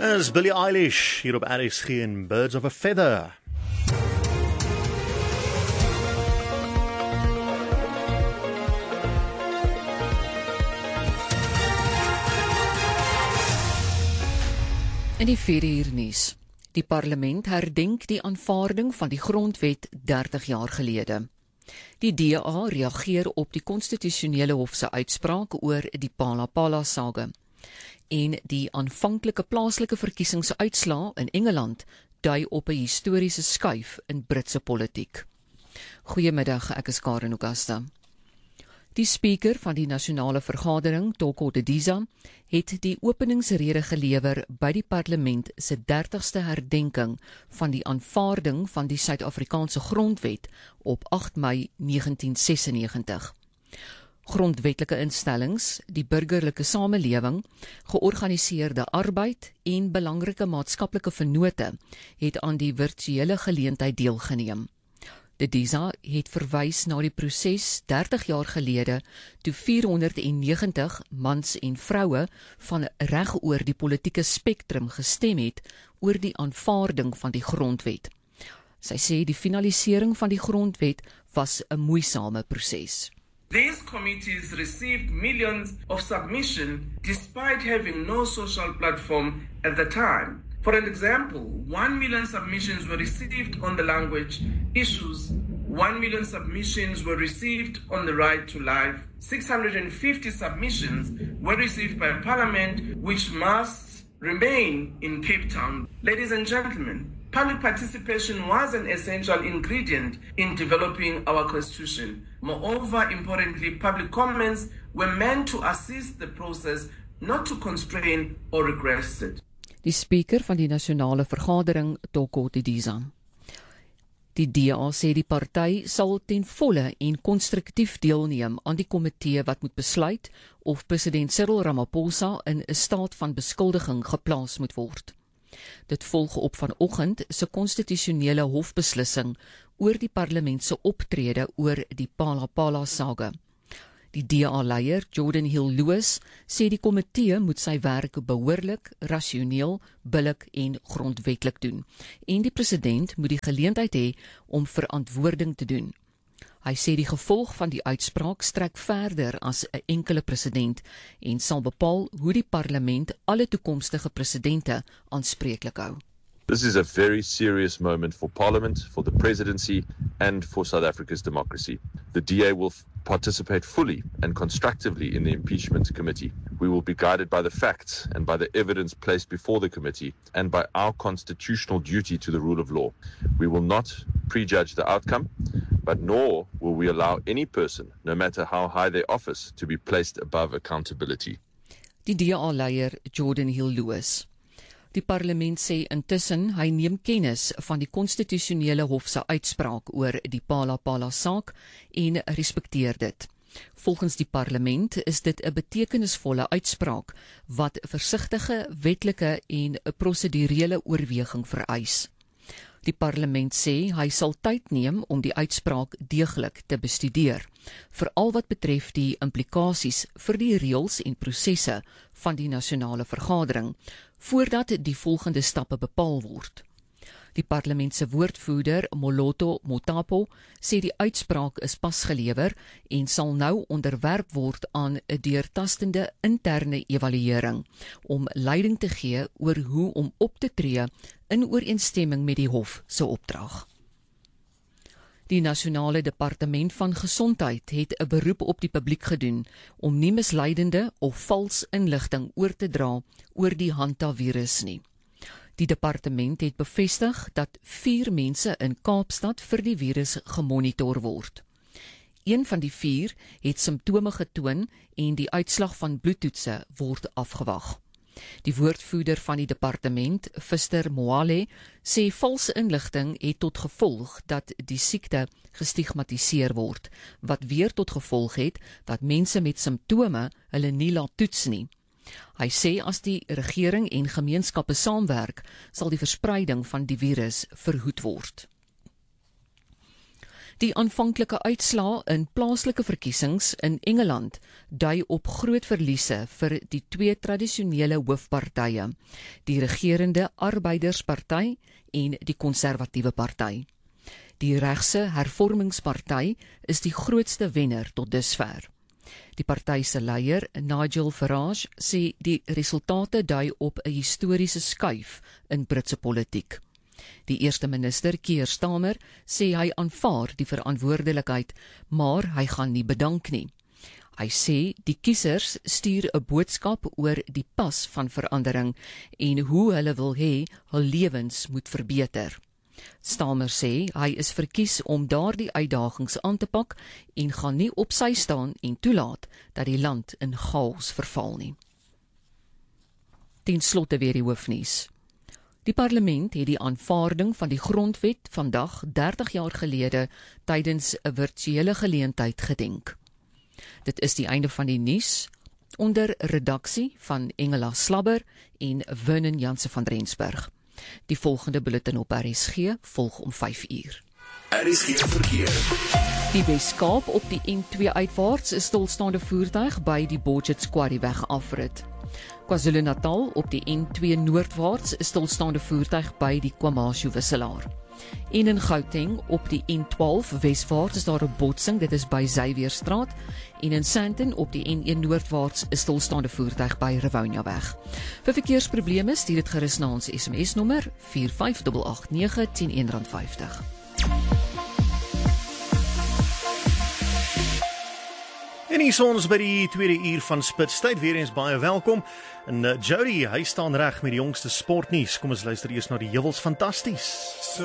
Is Billie Eilish hier op RSG en Birds of a Feather. In die 4 uur nuus. Die parlement herdenk die aanvaarding van die grondwet 30 jaar gelede. Die DA reageer op die konstitusionele hof se uitspraak oor die Phala saga. En die aanvanklike plaaslike verkiesingsuitslae in Engeland dui op 'n historiese skuif in Britse politiek. Goeiemiddag, ek is Karen Augusta. Die spreker van die nasionale vergadering, Toko Didiza, het die openingsrede gelewer by die parlement se 30ste herdenking van die aanvaarding van die Suid-Afrikaanse grondwet op 8 Mei 1996. Grondwetlike instellings, die burgerlike samelewing, georganiseerde arbeid en belangrike maatskaplike vennote het aan die virtuele geleentheid deelgeneem. Didiza het verwys na die proses 30 jaar gelede toe 490 mans en vroue van reg oor die politieke spektrum gestem het oor die aanvaarding van die grondwet. Sy sê die finalisering van die grondwet was 'n moeisame proses. These committees received millions of submissions despite having no social platform at the time. For an example, 1 million submissions were received on the language issues, 1 million submissions were received on the right to life, 650 submissions were received by Parliament, which must remain in Cape Town. Ladies and gentlemen, public participation was an essential ingredient in developing our constitution. Moreover, importantly, public comments were meant to assist the process, not to constrain or regress it. Die spreker van die nasionale vergadering, Toko Didiza. Die DA sê die party sal ten volle en konstruktief deelneem aan die komitee wat moet besluit of president Cyril Ramaphosa in 'n staat van beskuldiging geplaas moet word. Dit volg op vanoggend se konstitusionele hofbeslissing oor die parlement se optrede oor die Phala saga. Die DA-leier, Jordan Hill-Lewis, sê die komitee moet sy werk behoorlik, rasioneel, billik en grondwetlik doen. En die president moet die geleentheid hê om verantwoording te doen. Hy sê die gevolg van die uitspraak strek verder as 'n enkele president en sal bepaal hoe die parlement alle toekomstige presidente aanspreeklik hou. This is a very serious moment for Parliament, for the presidency, and for South Africa's democracy. The DA will participate fully and constructively in the impeachment committee. We will be guided by the facts and by the evidence placed before the committee and by our constitutional duty to the rule of law. We will not prejudge the outcome, but nor will we allow any person, no matter how high their office, to be placed above accountability. Die DA-leier Jordan Hill-Lewis. Die parlement sê intussen hy neem kennis van die konstitusionele hof se uitspraak oor die Phala saak en respekteer dit. Volgens die parlement is dit 'n betekenisvolle uitspraak wat versigtige, wetlike en 'n prosedurele oorweging vereis. Die parlement sê hy sal tyd neem om die uitspraak deeglik te bestudeer, veral wat betref die implikasies vir die reëls en prosesse van die nasionale vergadering, voordat die volgende stappe bepaal word. Die parlement se woordvoerder, Moloto Motapo, sê die uitspraak is pas gelewer en sal nou onderwerp word aan 'n deurtastende interne evaluering om leiding te gee oor hoe om op te tree in ooreenstemming met die hof se opdrag. Die Nasionale Departement van Gesondheid het 'n beroep op die publiek gedoen om nie misleidende of vals inligting oor te dra oor die Hantavirus nie. Die departement het bevestig dat 4 mense in Kaapstad vir die virus gemonitor word. Een van die 4 het simptome getoon en die uitslag van bloedtoetse word afgewag. Die woordvoerder van die departement, Fister Moale, sê valse inligting het tot gevolg dat die siekte gestigmatiseer word, wat weer tot gevolg het dat mense met simptome hulle nie laat toets nie. Hy sê as die regering en gemeenskappe saamwerk, sal die verspreiding van die virus verhoed word. Die aanvanklike uitslae in plaaslike verkiesings in Engeland dui op groot verliese vir die twee tradisionele hoofpartye, die regerende Arbeidersparty en die Konservatiewe Party. Die regse Hervormingsparty is die grootste wenner tot dusver. Die party se leier, Nigel Farage, sê die resultate dui op 'n historiese skuif in Britse politiek. Die eerste minister, Keir Starmer, sê hy aanvaar die verantwoordelikheid, maar hy gaan nie bedank nie. Hy sê die kiesers stuur 'n boodskap oor die pas van verandering en hoe hulle wil hê hul lewens moet verbeter. Starmer sê hy is verkies om daardie uitdagings aan te pak en gaan nie op sy staan en toelaat dat die land in chaos verval nie. Ten slotte weer die hoofnuus. Die parlement het die aanvaarding van die grondwet vandag 30 jaar gelede tydens 'n virtuele geleentheid gedenk. Dit is die einde van die nuus onder redaksie van Engela Slabber en Vernon Janse van Rensburg. Die volgende bulletin op RSG volg om 5:00. RSG verkeer. Die Wes-Kaap op die N2 uitwaarts is stilstaande voertuig by die Borgets Quarrieweg afrit. KwaZulu-Natal op die N2 noordwaarts is stilstaande voertuig by die KwaMashu wisselaar. En in Gauteng op die N12 weswaarts is daar 'n botsing, dit is by Xavierstraat, en in Sandton op die N1 noordwaarts is stilstaande voertuig by Rivoniaweg. Vir verkeersprobleme stuur dit gerus na ons SMS-nommer 45889 teen R1.50. En hier is ons by die tweede uur van Spitstyd, weer eens baie welkom. En Jody, hy staan reg met die jongste sportnuus. Kom ons luister eers na die heuwels fantasties.